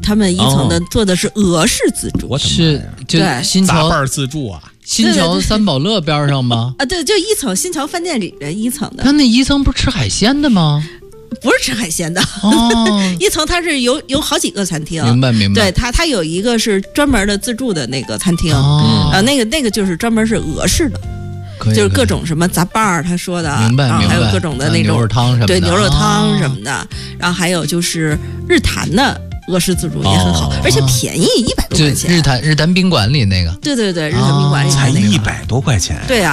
他们一层的做的是俄式自助， 我的妈是呀， 就对新桥杂拌自助啊， 新桥三宝乐边上吗？ 啊，对，就一层新桥饭店里的一层的， 他那一层不是吃海鲜的吗？ 不是吃海鲜的。 哦， 一层它是有好几个餐厅， 明白明白。 对，它有一个是专门的自助的那个餐厅， 哦， 那个就是专门是俄式的， 可以就是各种什么杂拌儿，他说的，然后明白明白， 还有各种的那种牛肉汤什么的， 对，牛肉汤什哦么的，然后还有就是日坛的俄式自助也很好，而且便宜100多就块钱。 日坛宾馆里那个， 对对对，日坛宾馆里才的那个。 100多块钱， 对啊。